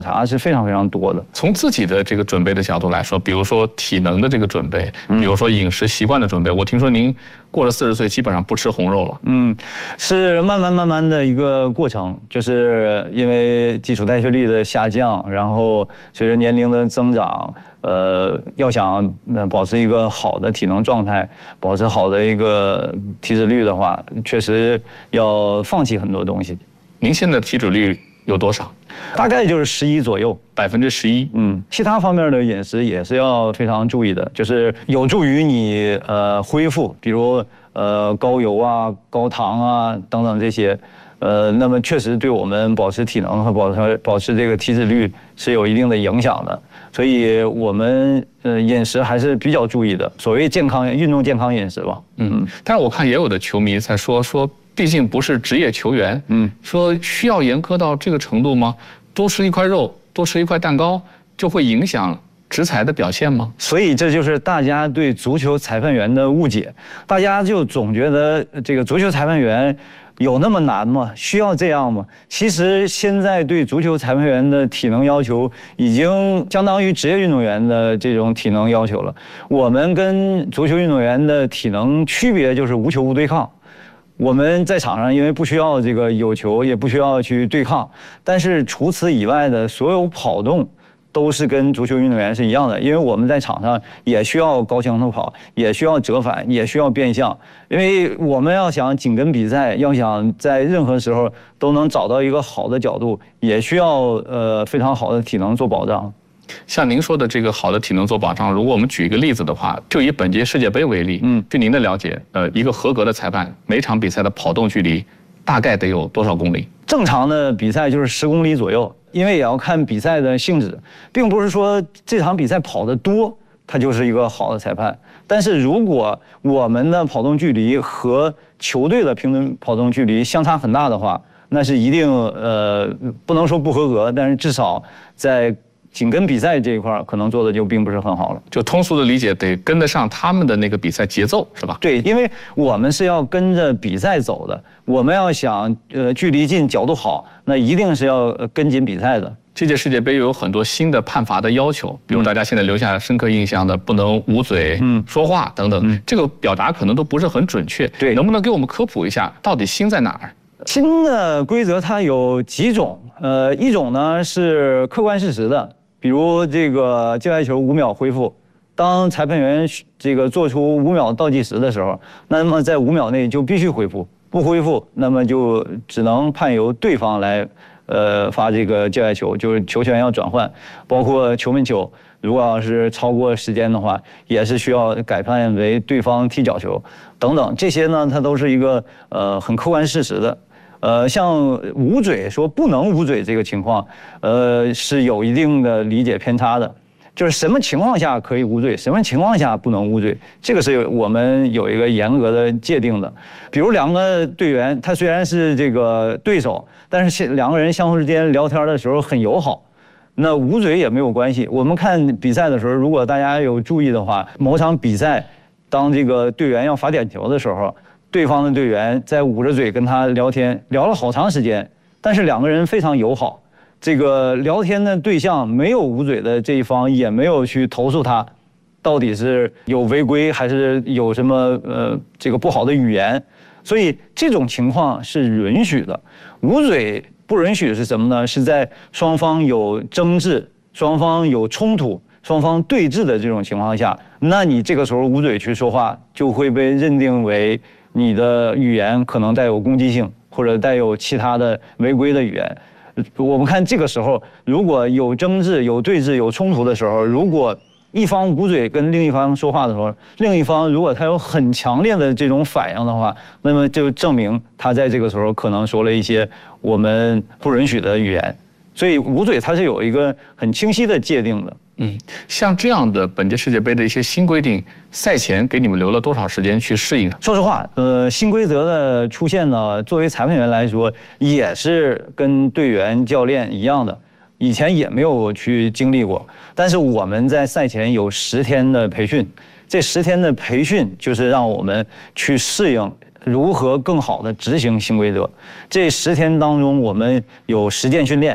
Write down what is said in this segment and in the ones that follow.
查是非常非常多的。 从自己的这个准备的角度来说，比如说体能的这个准备，比如说饮食习惯的准备，我听说您过了40岁基本上不吃红肉了。 是慢慢的一个过程，就是因为基础代谢率的下降，然后随着年龄的增长，要想保持一个好的体能状态，保持好的一个体脂率的话，确实要放弃很多东西。 您现在的体脂率有多少？ 大概就是11%左右 ，11%。 其他方面的饮食也是要非常注意的，就是有助于你恢复，比如高油啊、高糖啊等等这些，那么确实对我们保持体能和保持这个体脂率是有一定的影响的。所以我们饮食还是比较注意的，所谓运动健康饮食吧。 但是我看也有的球迷在说。毕竟不是职业球员，说需要严苛到这个程度吗？多吃一块肉，多吃一块蛋糕，就会影响执裁的表现吗？ 所以这就是大家对足球裁判员的误解，大家就总觉得这个足球裁判员有那么难吗？需要这样吗？其实现在对足球裁判员的体能要求已经相当于职业运动员的这种体能要求了。我们跟足球运动员的体能区别就是无球无对抗。我们在场上因为不需要这个有球，也不需要去对抗，但是除此以外的所有跑动都是跟足球运动员是一样的，因为我们在场上也需要高强度跑，也需要折返，也需要变向，因为我们要想紧跟比赛，要想在任何时候都能找到一个好的角度，也需要非常好的体能做保障。 像您说的这个好的体能做保障，如果我们举一个例子的话，就以本届世界杯为例，据您的了解，一个合格的裁判每场比赛的跑动距离大概得有多少公里？ 正常的比赛就是10公里左右，因为也要看比赛的性质，并不是说这场比赛跑得多，他就是一个好的裁判。但是如果我们的跑动距离和球队的平均跑动距离相差很大的话，那是一定不能说不合格，但是至少在紧跟比赛这一块可能做的就并不是很好了。 就通俗的理解，得跟得上他们的那个比赛节奏，是吧？ 对，因为我们是要跟着比赛走的，我们要想距离近、角度好，那一定是要跟紧比赛的。 这届世界杯有很多新的判罚的要求，比如大家现在留下深刻印象的，不能捂嘴、说话等等，这个表达可能都不是很准确。 对， 能不能给我们科普一下，到底新在哪儿？ 新的规则它有几种，一种呢是客观事实的。比如这个界外球5秒恢复，当裁判员这个做出5秒倒计时的时候，那么在5秒内就必须恢复，不恢复，那么就只能判由对方来罚这个界外球，就是球权要转换，包括球门球，如果要是超过时间的话，也是需要改判为对方踢角球等等，这些呢它都是一个很客观事实的。像捂嘴说不能捂嘴这个情况，是有一定的理解偏差的，就是什么情况下可以捂嘴，什么情况下不能捂嘴，这个是我们有一个严格的界定的。比如两个队员，他虽然是这个对手，但是两个人相互之间聊天的时候很友好，那捂嘴也没有关系。我们看比赛的时候，如果大家有注意的话，某场比赛，当这个队员要罚点球的时候，对方的队员在捂着嘴跟他聊天，聊了好长时间，但是两个人非常友好。这个聊天的对象没有捂嘴的这一方也没有去投诉他，到底是有违规还是有什么这个不好的语言，所以这种情况是允许的。捂嘴不允许是什么呢？是在双方有争执、双方有冲突、双方对峙的这种情况下，那你这个时候捂嘴去说话，就会被认定为你的语言可能带有攻击性，或者带有其他的违规的语言。我们看这个时候，如果有争执、有对峙、有冲突的时候，如果一方捂嘴跟另一方说话的时候，另一方如果他有很强烈的这种反应的话，那么就证明他在这个时候可能说了一些我们不允许的语言。所以捂嘴它是有一个很清晰的界定的。 像这样的本届世界杯的一些新规定，赛前给你们留了多少时间去适应？ 说实话，新规则的出现呢，作为裁判员来说，也是跟队员、教练一样的，以前也没有去经历过。但是我们在赛前有10天的培训，这10天的培训就是让我们去适应如何更好的执行新规则。这10天当中，我们有实践训练。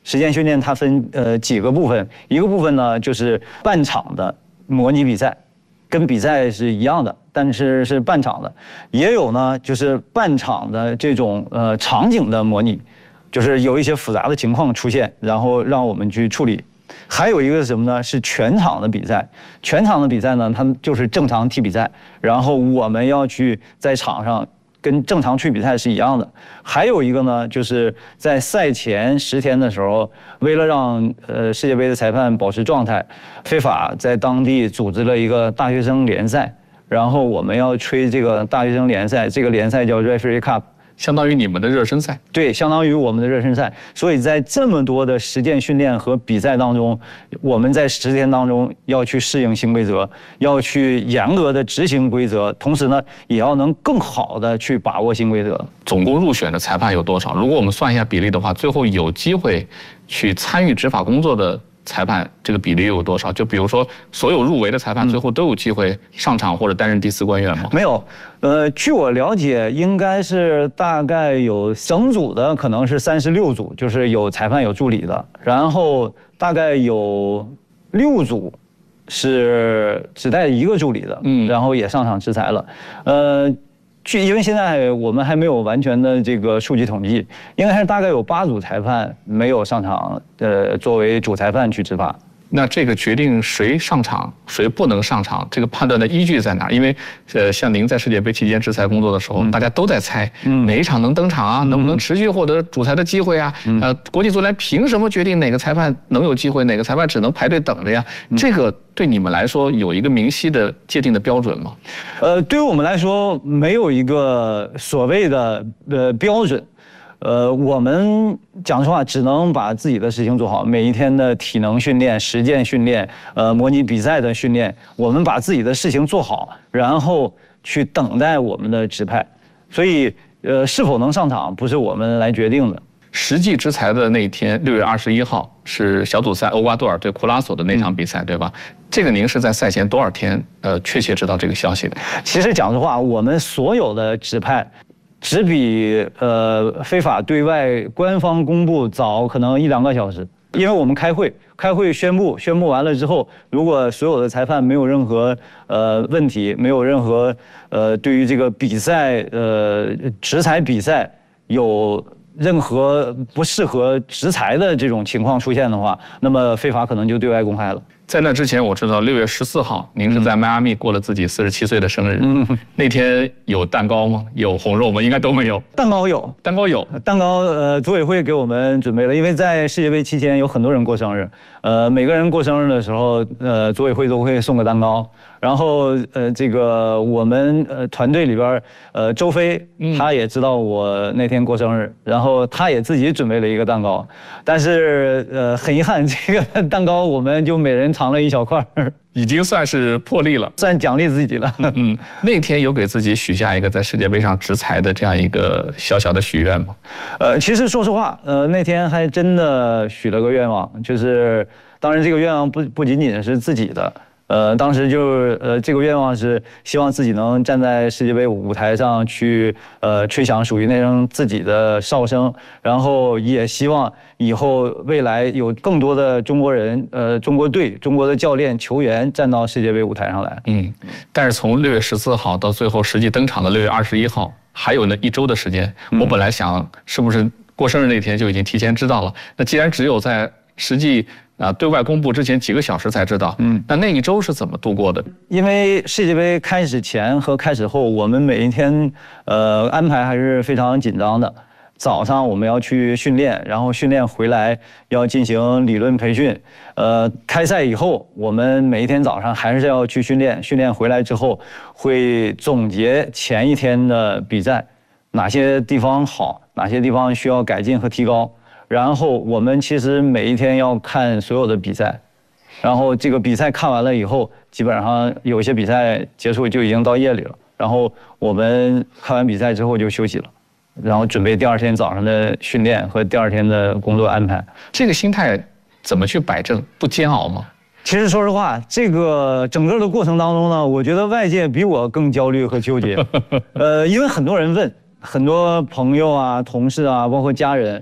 实践训练它分几个部分，一个部分呢就是半场的模拟比赛，跟比赛是一样的，但是是半场的，也有呢就是半场的这种场景的模拟，就是有一些复杂的情况出现，然后让我们去处理。还有一个是什么呢？是全场的比赛。全场的比赛呢，他们就是正常踢比赛，然后我们要去在场上跟正常去比赛是一样的。还有一个呢，就是在赛前10天的时候，为了让世界杯的裁判保持状态，非法在当地组织了一个大学生联赛，然后我们要吹这个大学生联赛，这个联赛叫 Referee Cup。 相当于你们的热身赛， 对，相当于我们的热身赛。所以在这么多的实践训练和比赛当中，我们在10天当中要去适应新规则，要去严格的执行规则，同时呢，也要能更好的去把握新规则。 总共入选的裁判有多少？如果我们算一下比例的话，最后有机会去参与执法工作的裁判这个比例有多少？就比如说，所有入围的裁判最后都有机会上场或者担任第4官员吗？ 没有，据我了解，应该是大概有整组的可能是36组，就是有裁判有助理的，然后大概有6组是只带1个助理的，然后也上场执裁了，因为现在我们还没有完全的这个数据统计，应该是大概有8组裁判没有上场，作为主裁判去执法。 那这个决定谁上场，谁不能上场，这个判断的依据在哪？因为，像您在世界杯期间执裁工作的时候，大家都在猜，哪一场能登场啊，能不能持续获得主裁的机会啊？国际足联凭什么决定哪个裁判能有机会，哪个裁判只能排队等着呀？这个对你们来说有一个明晰的界定的标准吗？ 对于我们来说，没有一个所谓的标准。我们讲实话，只能把自己的事情做好。每一天的体能训练、实践训练、模拟比赛的训练，我们把自己的事情做好，然后去等待我们的指派。所以，是否能上场不是我们来决定的。 实际执裁的那一天，6月21号是小组赛欧瓜多尔对库拉索的那场比赛，对吧？这个您是在赛前多少天确切知道这个消息的？ 其实讲实话，我们所有的指派只比非法对外官方公布早可能1、2个小时，因为我们开会宣布完了之后，如果所有的裁判没有任何问题，没有任何对于这个比赛执裁比赛有任何不适合执裁的这种情况出现的话，那么非法可能就对外公开了。 在那之前，我知道6月14号，您是在迈阿密过了自己47岁的生日。那天有蛋糕吗？有红肉吗？应该都没有。 蛋糕有，蛋糕组委会给我们准备了，因为在世界杯期间有很多人过生日，每个人过生日的时候，组委会都会送个蛋糕。然后这个我们团队里边周飞他也知道我那天过生日，然后他也自己准备了一个蛋糕，但是很遗憾，这个蛋糕我们就每人尝了1小块， 已经算是破例了， 算奖励自己了。 那天有给自己许下一个在世界杯上执裁的这样一个小小的许愿吗？ 其实说实话，那天还真的许了个愿望，就是当然这个愿望不仅仅是自己的。当时就是这个愿望是希望自己能站在世界杯舞台上去吹响属于那声自己的哨声，然后也希望以后未来有更多的中国人中国队、中国的教练、球员站到世界杯舞台上来。 但是从6月14号到最后实际登场的6月21号，还有那1周的时间，我本来想是不是过生日那天就已经提前知道了？那既然只有在实际对外公布之前几个小时才知道，那1周是怎么度过的？ 因为世界杯开始前和开始后，我们每一天安排还是非常紧张的。早上我们要去训练，然后训练回来要进行理论培训。开赛以后，我们每一天早上还是要去训练，训练回来之后会总结前一天的比赛，哪些地方好，哪些地方需要改进和提高。然后我们其实每一天要看所有的比赛，然后这个比赛看完了以后，基本上有些比赛结束就已经到夜里了。然后我们看完比赛之后就休息了，然后准备第2天早上的训练和第2天的工作安排。 这个心态怎么去摆正？不煎熬吗？ 其实说实话，这个整个的过程当中呢，我觉得外界比我更焦虑和纠结。因为很多人问，很多朋友啊、同事啊，包括家人。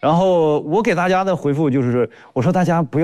然后我给大家的回复就是，我说大家不要。